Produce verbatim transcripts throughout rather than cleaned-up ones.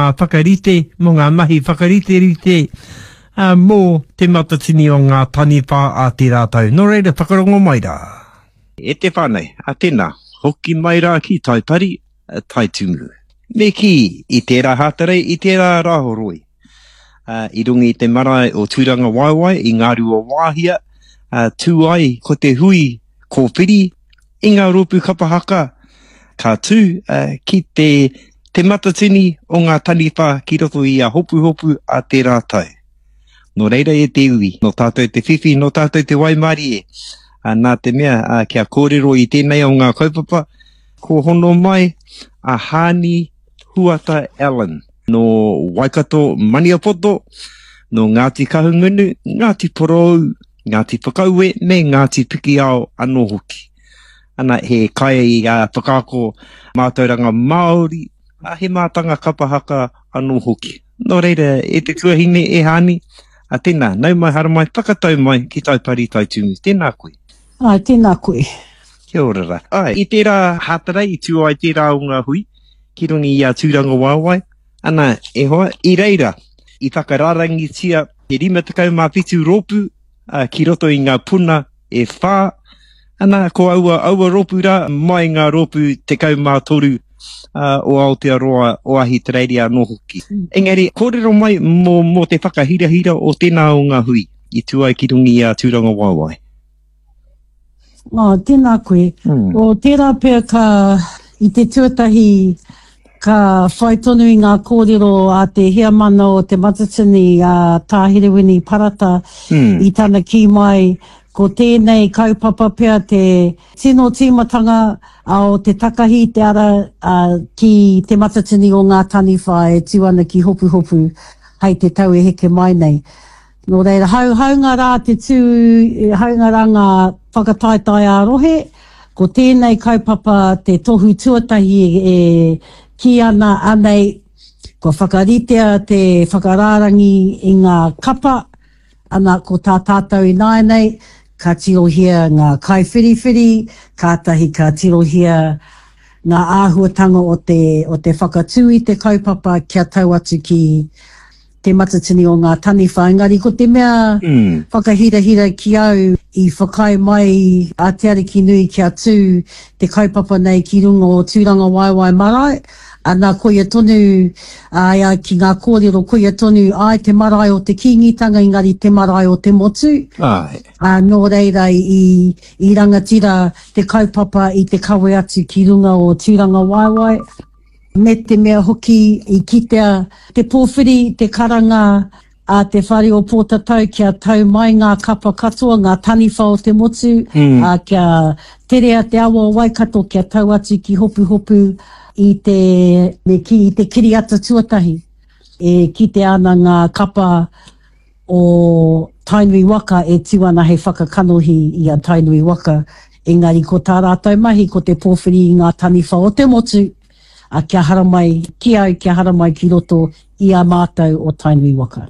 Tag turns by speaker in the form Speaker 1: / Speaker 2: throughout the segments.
Speaker 1: ngā whakarite, mō ngā mahi whakarite rite, uh, mō te matatini o ngā taniwha a te rātau. Nō reira, whakarongo mai rā.
Speaker 2: E te whānei, a tēnā, hoki mai rā ki taipari, tai tumu. Me ki, i tērā hātarei, i tērā rāhoroi. Uh, I rungi i te marae o tūranga waiwai, i ngāru o wāhia, uh, tū ai, ko te hui, ko whiri, i ngā rōpu kapahaka, ka tū, uh, ki te te matatini o ngā taniwha ki roto i a hopu hopu a te rātau. Nō reira e te ui, no tātou te whiwhi, no tātou te waimari e. Uh, nā te mea, uh, kia kōrero i tēnei o ngā kaupapa, ko hono mai a Hani Huata Allen, no Waikato Maniapoto, no Ngāti Kahungunu, Ngāti Porou, Ngāti Whakaue, me Ngāti Pikiao anō hoki. Ana he kai i a uh, whakaako mātauranga Māori, a he mātanga kapahaka anō hoki. Nō reira, e te tuahine e Hani, a tēnā, nau mai hara mai, whakatau mai ki taipari tai tumu. Tēnā koe.
Speaker 3: Ai, tēnā koe.
Speaker 2: Kia ora rā. Ai, i tērā hātarei, i tū ai tērā o ngā hui, ki rungi i a tūranga wāwai. Ana, e hoa, i reira, i whakararangi tia, he rima tekau mā pitu rōpu, uh, ki roto i ngā puna e whā. Ana, ko aua, aua rōpu rā, mai ngā rōpu tekau mā toru, Uh, o Aotearoa o ahi te reiria anō hoki. Engari, kōrero mai mō, mō te whakahirahira o tēnā o ngā hui, i tū ai ki rungi a tūranga wāwai.
Speaker 3: Oh, tēnā koe. Mm. O tērā pēr ka, i te tuatahi, ka whai tonu i ngā kōrero a te hea mana o te matatini a Tāherewini Parata mm. i tāna ki mai, ko tēnei kaupapa pēr te tino tīmatanga o te takahi te ara uh, ki te matatini o ngā taniwha e tiwana ki hopu hopu hei te tau e heke mai nei. Nō reira, hau, haunga rā te tū, haunga rā ngā whakataitai a rohe, ko tēnei kaupapa te tohu tuatahi e, e ki ana anei, ko whakaritea te whakararangi i ngā kapa, ana ko tā tātou i nai nei, ka tirohia ngā kaiwhiriwhiri, kātahi ka tirohia ngā āhuatanga o te, o te whakatui te kaupapa kia tau atu ki te matatini o ngā taniwha. Engari, ko te mea mm. whakahirahira ki au i whakai mai a te ariki nui kia tū te kaupapa nei ki runga o tūranga waiwai marae. Ana koia tonu, ai uh, ki ngā kōrero koia tonu, ai te marae o te kingitanga, engari te marae o te motu.
Speaker 2: Ai.
Speaker 3: Uh, nō reira i, i rangatira te kaupapa i te kawe atu ki runga o tūranga waiwai. Me te mea hoki i kitea te pōwhiri, te karanga, a te whare o pōtatau kia tau mai ngā kapa katoa, ngā taniwha o te motu, mm. a kia terea te awa o Waikato kia tau atu ki hopu hopu, i te, me ki, i te kiriata tuatahi, e ki te ana ngā kapa o Tainui Waka e tiwana hei whakakanohi i a Tainui Waka. Engari, ko tā rātou mahi, ko te pōwhiri i ngā taniwha o te motu, a kia haramai, ki au kia haramai ki roto i a mātou o Tainui Waka.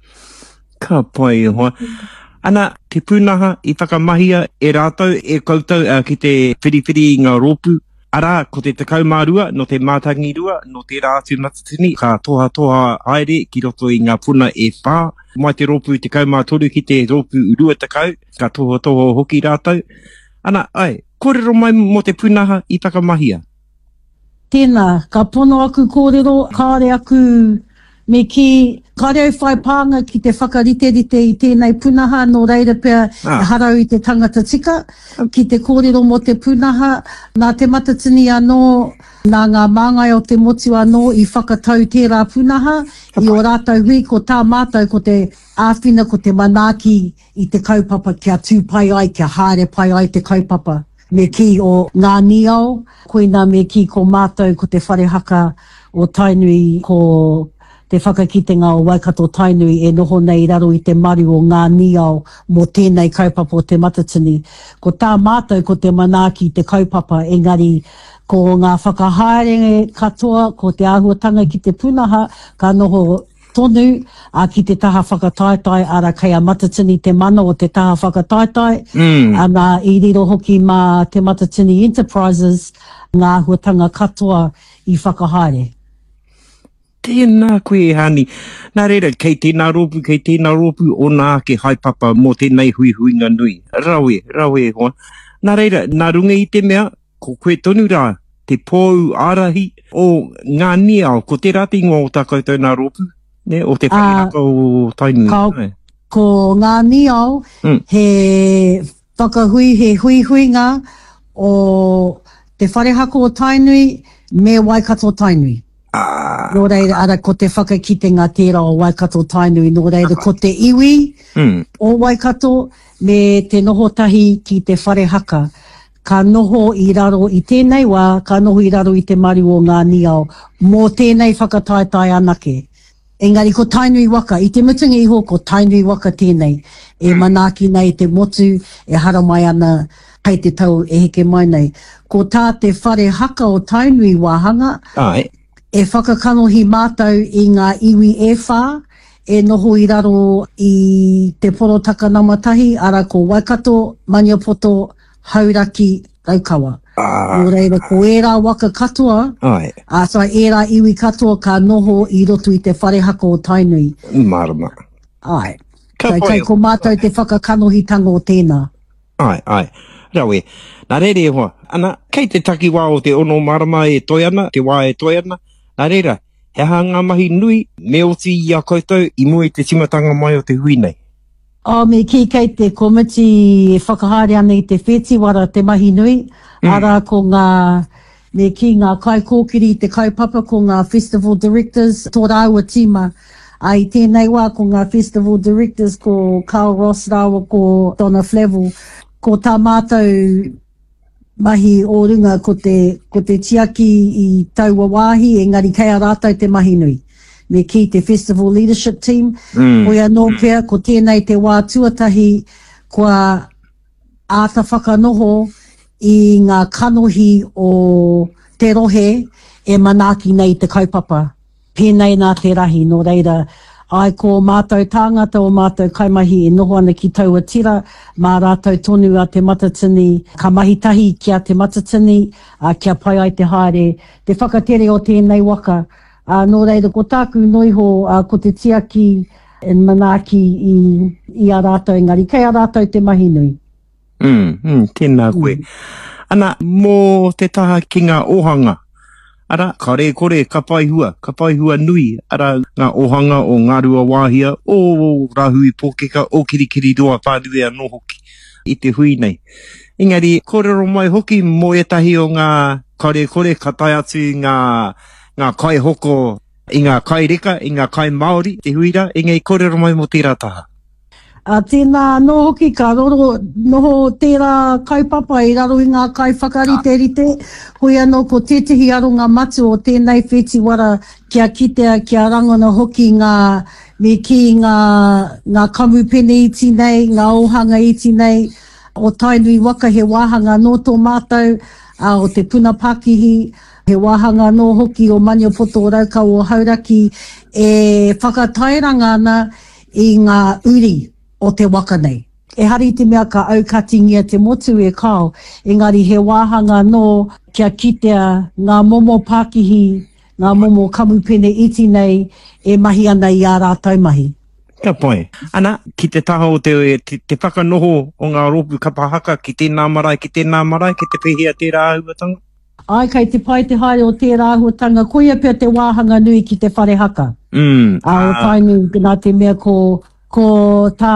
Speaker 2: Ka pai hoa. Ana, te pūnaha i whakamahia e rātou e koutou uh, ki te whiriwhiri i ngā rōpu. Ara, ko te tekau mārua, no te mātangi rua, no te rātu matatini, ka toha toha haere ki roto i ngā puna e whā. Mai te rōpu tekau mātoru ki te rōpu urua tekau, ka toha toha hoki rātou. Ana, ai, kōrero mai mo te pūnaha i whakamahia?
Speaker 3: Tēnā, ka pono aku kōrero, kāre aku me ki, kāre au whai pānga ki te whakarite-rite i tēnei pūnaha, no reira pēr ah. harau i te tangata tika, ki te kōrero mo te pūnaha, nā te matatini anō, nā ngā māngai o te motu anō i whakatau tērā pūnaha, i o rātau hui ko tā mātou ko te āwhina, ko te manaaki i te kaupapa kia tū pai ai, kia haere pai ai te kaupapa. Me ki o ngā niau, koina me ki ko mātou ko te wharehaka o Tainui, ko te whakakitenga o Waikato Tainui e noho nei raro i te maru o ngā niau mo tēnei kaupapa o te matatini. Ko tā mātou ko te manaaki te kaupapa, engari ko ngā whakahaere katoa, ko te āhuatanga ki te pūnaha, ka noho tonu, a ki te taha whakataetai, ara kei a matatini te mana o te taha whakataetai, mm. ana i riro hoki mā te Matatini Enterprises, ngā huatanga katoa i whakahaere.
Speaker 2: Tēnā koe, hani. Nā reira, kei tēnā ropu, kei tēnā ropu, o nā ke haipapa mō tēnei hui hui ngā nui. Rawe, rawe hoa. Nā reira, nā runga i te mea, ko koe tonu rā, te pōu ārahi o ngā niao, ko te rati ngā o tā koutou nā ropu, ne, o te whairaka uh, o tainui.
Speaker 3: Ka, ko ngā niao, mm. he whakahui, he hui hui ngā o te wharehako o tainui, me Waikato tainui.
Speaker 2: Ah.
Speaker 3: Nō reira, ara ko te whakakite ngā tērā o Waikato tainui, nō reira ko te iwi mm. o Waikato, me te noho tahi ki te wharehaka. Ka noho i raro i tēnei wā, ka noho i raro i te maru o ngā niao, mō tēnei whakataetai anake. Engari ko tainui waka, i te mutunga iho ko tainui waka tēnei, e manaki nei te motu, e haramai ana, hei te tau e heke mai nei. Ko tā te wharehaka o tainui wāhanga,
Speaker 2: Ai.
Speaker 3: e whakakanohi mātou i ngā iwi e whā, e noho i raro i te porotaka namatahi, ara ko Waikato, Maniapoto, Hauraki, Raukawa.
Speaker 2: Ah.
Speaker 3: Nō reira, ko ērā waka katoa,
Speaker 2: Ai.
Speaker 3: a so ērā iwi katoa ka noho i roto i te wharehaka o tainui.
Speaker 2: Marama.
Speaker 3: Ai.
Speaker 2: Ka
Speaker 3: so,
Speaker 2: pai
Speaker 3: kai ko mātou te whakakanohitanga o tēnā.
Speaker 2: Ai, ai. Rawe, nā reire hoa, ana, kei te taki wā o te ono marama e toi ana, te wā e toi ana, nā reira, he ha ngā mahi nui, me oti i a koutou, i mua i te timatanga mai o te hui nei.
Speaker 3: O, me ki kei te komiti e whakahare ana i te whetiwara te mahi nui, mm. ara ko ngā, me ki ngā kai kōkiri i te kaupapa ko ngā festival directors, tō rāua tima, ai tēnei wā ko ngā festival directors ko Carl Ross rāua ko Donna Flavel, ko tā mātou mahi o runga ko te, ko te tiaki i taua wāhi, engari kei a rātou te mahi nui. Me ki te festival leadership team, mm. o ia nō pia, ko tēnei te wā tuatahi, kua āta whakanoho i ngā kanohi o te rohe e manaki nei te kaupapa. Pēnei nā te rahi, no reira, ai ko mātou tāngata o mātou kaimahi e noho ana ki taua tira, mā rātou tonu a te matatini, ka mahitahi kia te matatini, a kia pai ai te haere, te whakatere o tēnei waka, a nō reira ko tāku noiho, a ko te tiaki e manaki i, i a rātou engari, kei a rātou te mahi nui.
Speaker 2: Mm, mm, tēnā koe. Mm. Ana, mō te taha ki ngā ohanga, ara, ka re kore, ka pai hua, ka pai hua nui, ara, ngā ohanga o ngā rua wāhia, o rahui pōkeka, o kirikiri roa pāruea no hoki, i te hui nei. Engari, kōrero mai hoki, mō etahi o ngā ka re kore, ka tai atu ngā, ngā kai hoko, i ngā kai reka, i ngā kai Māori, te huira, engari, kōrero mai mō tērā taha.
Speaker 3: A tēnā no hoki ka roro, noho tērā kaupapa i raro i ngā kai whakarite rite, hoi anō ko tētehi aro ngā matu o tēnei whetiwara kia kitea, kia rangona hoki ngā, me ki ngā, ngā kamupene iti nei, ngā ohanga iti nei, o tainui waka he wāhanga no tō mātou, a o te puna Pākihi, he wāhanga no hoki o Maniapoto o Raukau o Hauraki, e whakatairanga ana i ngā uri o te waka nei. E hari te mea ka aukatingia te motu e kao, engari he wāhanga no kia kitea ngā momo Pākihi, ngā momo kamupene iti nei, e mahi ana i a rātou mahi.
Speaker 2: Ka pai. Ana, ki te taha o te, te, te whakanoho o ngā ropu kapahaka, ki tēnā marae, ki tēnā marae, ki te pehea tērā ahuatanga?
Speaker 3: Ai, kai te pai te haere o tērā ahuatanga, koia pia te wāhanga nui ki te wharehaka.
Speaker 2: Mm.
Speaker 3: A o tainu, nā te mea ko, ko tā,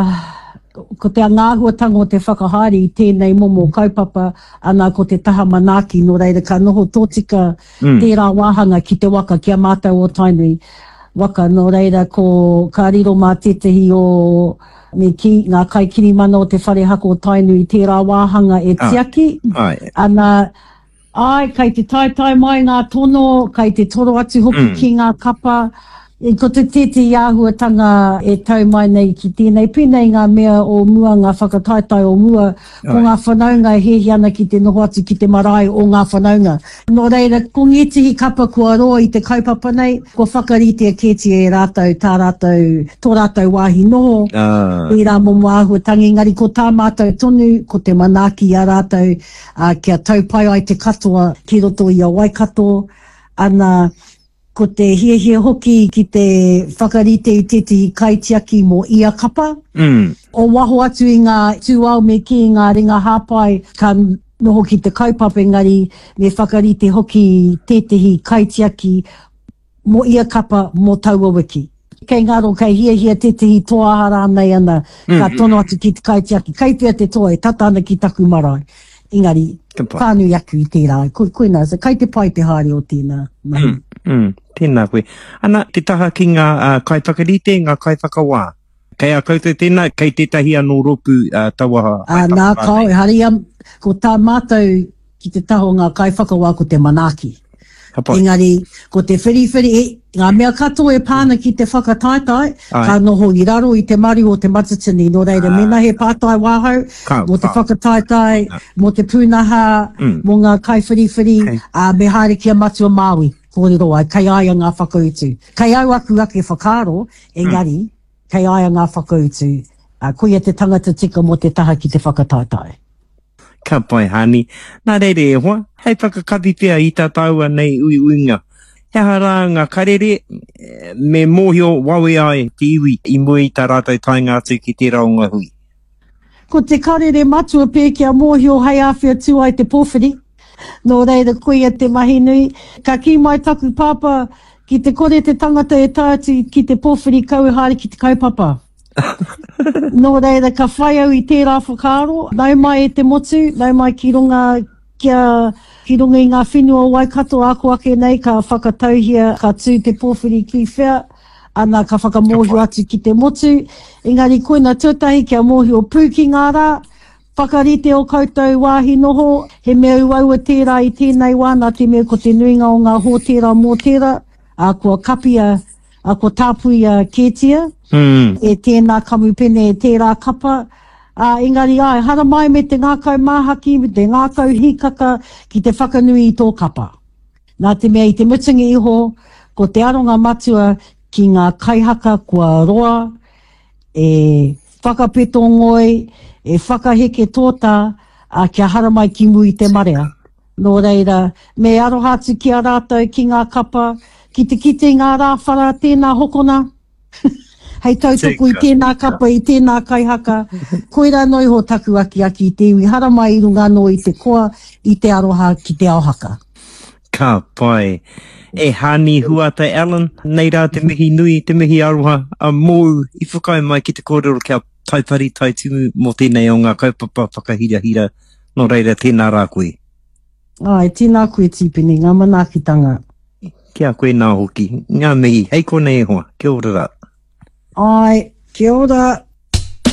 Speaker 3: ko te ngāhuatanga o te whakahari i tēnei momo kaupapa, ana ko te taha manaki, no reira ka noho tōtika mm. tērā wāhanga ki te waka kia mātou o tainui. Waka, no reira ko ka riro mā tetehi o me ki ngā kai kirimana o te wharehako o tainui, tērā wāhanga e tiaki.
Speaker 2: Ah. Ai.
Speaker 3: Ana, ai, kai te tai tai mai ngā tono, kai te toro atu hoki mm. ki ngā kapa, e ko te tete i āhuatanga e tau mai nei ki tēnei pēnei ngā mea o mua, ngā whakataitai o mua, ko ngā whanaunga e hehi ana ki te noho atu ki te marae o ngā whanaunga. Nō reira, ko ngetihi kapa kua roa i te kaupapa nei, ko whakarite a keti e rātou, tā rātou, tō rātou wāhi noho,
Speaker 2: uh.
Speaker 3: i rā momo āhuatanga, engari ko tā mātou tonu, ko te manaki a rātou, uh, kia tau pai ai te katoa ki roto i a Waikato, ana, ko te hia hia hoki ki te whakarite i te te kaitiaki mo ia kapa.
Speaker 2: Mm.
Speaker 3: O waho atu i ngā tūau me ki ngā ringa hāpai ka noho ki te kaupapa engari me whakarite hoki tētehi kaitiaki mo ia kapa mo tauawiki. Kei ngaro kei hia hia tētehi toahara nei ana ka tono atu ki te kaitiaki. Kei pia te toa e tata ana ki taku marae. Engari, kānui aku i tērā. Ko, koina, kei te pai te haere o tēnā.
Speaker 2: Mm, mm, tēnā koe. Ana, te taha ki ngā uh, kaiwhakarite, ngā kaiwhakawā. Kei a koutou tēnā, kei tētahi anō roku uh, tawaha.
Speaker 3: Uh, nā kau, e haria, ko tā mātou ki te taho ngā kaiwhakawā ko te manaki. Engari, ko te whiriwhiri, e, ngā mea katoa e pāna ki te whakataitai, ka noho i raro i te mari o te matatini, no reira, ah. mena he pātai wāhau, ka, mo te whakataitai, ah. mo te pūnaha, mm. mo ngā kai whiriwhiri, okay. a me haere kia matua Māui, kōrero ai, kei aia ngā whakautu. Kei au aku ake whakaro, engari, mm. kei aia ngā whakautu, a koia te tangata tika mo te taha ki te whakataitai.
Speaker 2: Ka pai hani. Nā reire e hoa, hei whakakapi pia i tā taua nei ui uinga. He hara ngā karere, me mōhio wawe ai te iwi i mui tā rātou tainga atu ki te raunga hui.
Speaker 3: Ko te karere matua pē kia mōhio hei awhia tū ai te pōwhiri. Nō reira koia te mahi nui. Ka ki mai taku pāpā ki te kore te tangata e tātu ki te pōwhiri kauhari ki te kaupapa. Nō reira, ka whai au i tērā whakaro, nau mai e te motu, nau mai ki runga, kia, ki runga i ngā whenua Waikato ako ake nei, ka whakatauhia, ka tū te pōwhiri ki whea, ana ka whakamōhio atu ki te motu. Engari, koina tūtahi kia mōhio pū ki ngā rā, whakarite o koutou wāhi noho, he mea uaua tērā i tēnei wā, nā te mea ko te nuinga o ngā hōtera mō tērā, a kua kapia, a kua tāpui a kētia, mm. e tēnā kamupene e tērā kapa. Uh, engari ai, hara mai me te ngākau māhaki, me te ngākau hikaka ki te whakanui i tō kapa. Nā te mea i te mutungi iho, ko te aronga matua ki ngā kaihaka kua roa, e whakapeto ngoi, e whakaheke tōta, a kia hara mai ki mui te marea. Nō reira, me arohatu ki a rātou ki ngā kapa, ki te kite ngā rāwhara tēnā hokona. Hei tautoko i tēnā kapa, i tēnā kaihaka. Koira noi ho taku aki aki i te iwi. Hara mai i runga no i te koa, i te aroha ki te aohaka.
Speaker 2: Ka pai. E hani huata Alan, nei rā te mihi nui, te mihi aroha, a mō i whakai mai ki te kōrero kia taipari taitumu mō tēnei o ngā kaupapa whakahira hira. No reira, tēnā rā koe.
Speaker 3: Ai, tēnā koe tīpini, ngā manakitanga.
Speaker 2: Kia koe nā hoki. Ngā mihi, hei konei e hoa. Kia ora rā.
Speaker 3: Ai, kia ora.